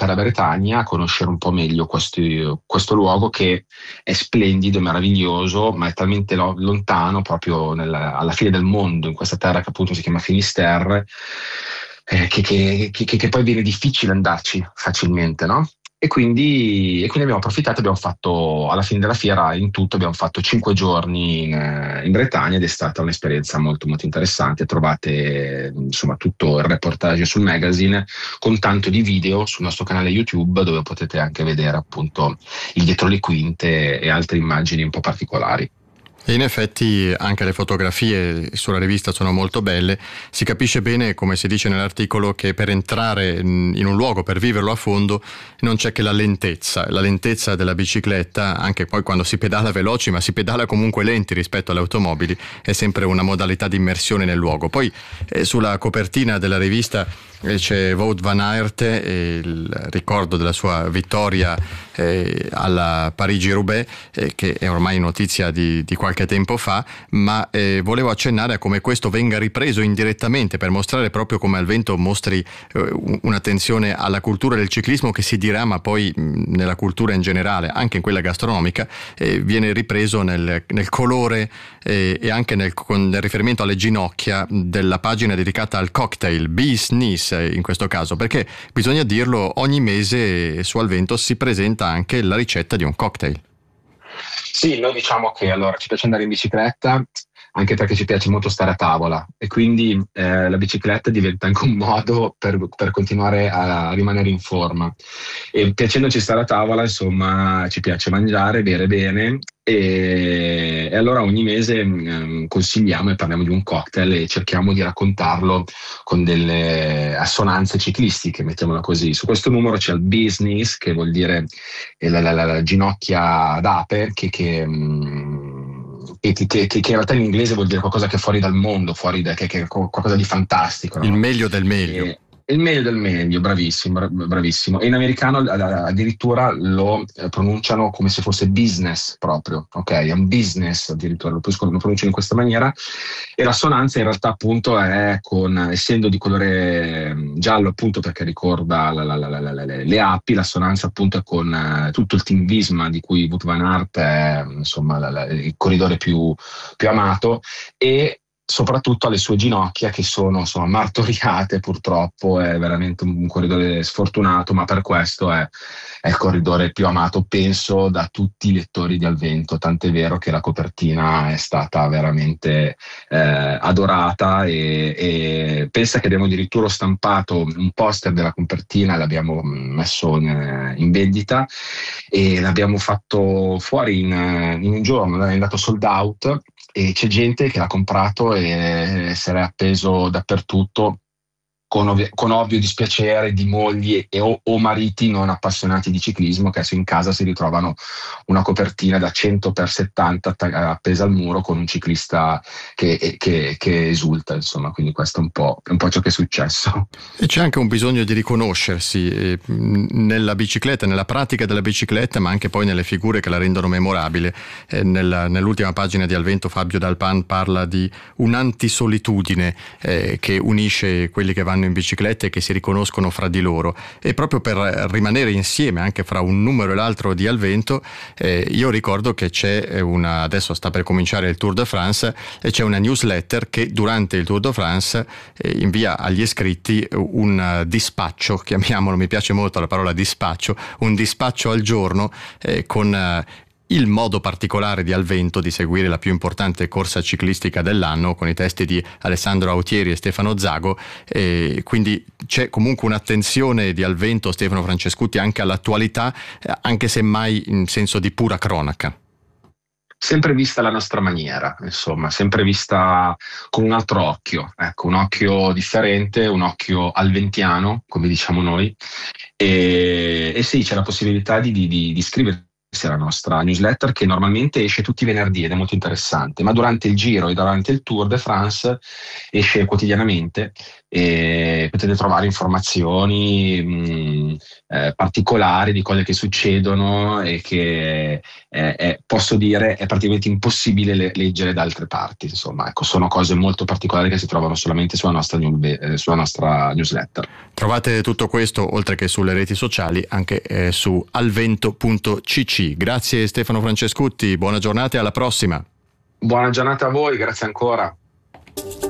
per la Bretagna a conoscere un po' meglio questo luogo che è splendido e meraviglioso, ma è talmente lontano, proprio alla fine del mondo, in questa terra che appunto si chiama Finisterre, che poi viene difficile andarci facilmente, no? E quindi abbiamo approfittato, abbiamo fatto alla fine della fiera, in tutto abbiamo fatto 5 giorni in Bretagna, ed è stata un'esperienza molto molto interessante. Trovate insomma tutto il reportage sul magazine, con tanto di video sul nostro canale YouTube, dove potete anche vedere appunto il dietro le quinte e altre immagini un po' particolari. E in effetti anche le fotografie sulla rivista sono molto belle. Si capisce bene, come si dice nell'articolo, che per entrare in un luogo, per viverlo a fondo, non c'è che la lentezza della bicicletta. Anche poi quando si pedala veloci, ma si pedala comunque lenti rispetto alle automobili, è sempre una modalità di immersione nel luogo. Poi sulla copertina della rivista c'è Wout van Aert, il ricordo della sua vittoria alla Parigi-Roubaix, che è ormai notizia di qualche tempo fa, ma volevo accennare a come questo venga ripreso indirettamente per mostrare proprio come al vento mostri un'attenzione alla cultura del ciclismo che si dirama poi nella cultura in generale, anche in quella gastronomica, viene ripreso nel colore e anche nel riferimento alle ginocchia della pagina dedicata al cocktail, Bee's Knees in questo caso, perché bisogna dirlo, ogni mese su Al Vento si presenta anche la ricetta di un cocktail. Sì, noi diciamo che allora ci piace andare in bicicletta, anche perché ci piace molto stare a tavola, e quindi la bicicletta diventa anche un modo per continuare a rimanere in forma. E piacendoci stare a tavola, insomma, ci piace mangiare, bere bene, e allora ogni mese consigliamo e parliamo di un cocktail e cerchiamo di raccontarlo con delle assonanze ciclistiche, mettiamola così. Su questo numero c'è il business, che vuol dire la ginocchia d'ape, che in realtà in inglese vuol dire qualcosa che è fuori dal mondo, che è qualcosa di fantastico, no? Il meglio del meglio. Il meglio del meglio, bravissimo, bravissimo. E in americano addirittura lo pronunciano come se fosse business proprio, ok? È un business addirittura, lo pronunciano in questa maniera. E l'assonanza in realtà appunto è essendo di colore giallo, appunto perché ricorda le api, l'assonanza appunto è con tutto il team Visma, di cui Wout van Aert è insomma il corridore più amato, e soprattutto alle sue ginocchia, che sono insomma martoriate purtroppo. È veramente un corridore sfortunato, ma per questo è il corridore più amato, penso, da tutti i lettori di Al Vento, tant'è vero che la copertina è stata veramente adorata, e pensa che abbiamo addirittura stampato un poster della copertina, l'abbiamo messo in vendita e l'abbiamo fatto fuori in un giorno, è andato sold out, e c'è gente che l'ha comprato e se l'è appeso dappertutto, con ovvio dispiacere di mogli o mariti non appassionati di ciclismo, che adesso in casa si ritrovano una copertina da 100x70 appesa al muro con un ciclista che esulta, insomma. Quindi questo è un po' ciò che è successo. E c'è anche un bisogno di riconoscersi nella bicicletta, nella pratica della bicicletta, ma anche poi nelle figure che la rendono memorabile. Nell'ultima pagina di Al Vento Fabio Dalpan parla di un'antisolitudine che unisce quelli che vanno in bicicletta e che si riconoscono fra di loro, e proprio per rimanere insieme anche fra un numero e l'altro di Al Vento, io ricordo che c'è adesso sta per cominciare il Tour de France, e c'è una newsletter che durante il Tour de France invia agli iscritti un dispaccio, chiamiamolo, mi piace molto la parola dispaccio, un dispaccio al giorno con il modo particolare di Al Vento di seguire la più importante corsa ciclistica dell'anno, con i testi di Alessandro Autieri e Stefano Zago, e quindi c'è comunque un'attenzione di Al Vento, Stefano Francescuti, anche all'attualità, anche se mai in senso di pura cronaca. Sempre vista alla nostra maniera, insomma, sempre vista con un altro occhio, ecco, un occhio differente, un occhio alventiano, come diciamo noi, e sì, c'è la possibilità di scrivere la nostra newsletter, che normalmente esce tutti i venerdì ed è molto interessante, ma durante il Giro e durante il Tour de France esce quotidianamente e potete trovare informazioni particolari di cose che succedono e che posso dire è praticamente impossibile leggere da altre parti. Insomma, ecco, sono cose molto particolari che si trovano solamente sulla nostra newsletter. Trovate tutto questo, oltre che sulle reti sociali, anche su alvento.cc. Grazie Stefano Francescutti, buona giornata e alla prossima. Buona giornata a voi, grazie ancora.